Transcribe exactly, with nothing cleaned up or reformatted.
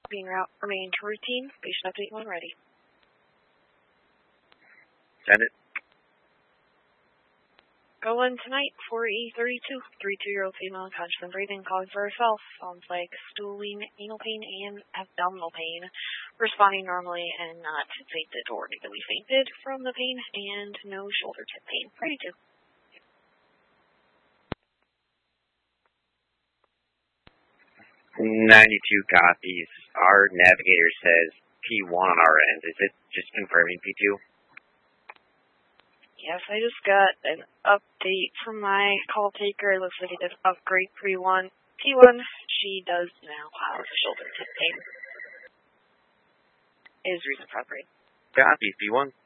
being route remained routine. Patient update when ready. Send it. Go in tonight for E thirty-two, thirty-two-year-old female, conscious and breathing, calling for herself. Sounds like stooling, anal pain, and abdominal pain. Responding normally and not fainted or negatively fainted from the pain, and no shoulder tip pain. thirty-two. ninety-two copies. Our navigator says P one on our end. Is it just confirming P two? Yes, I just got an update from my call taker. It looks like it did upgrade P one. P one, she does now have shoulder tip pain. Is reason for upgrade. Copy, P one.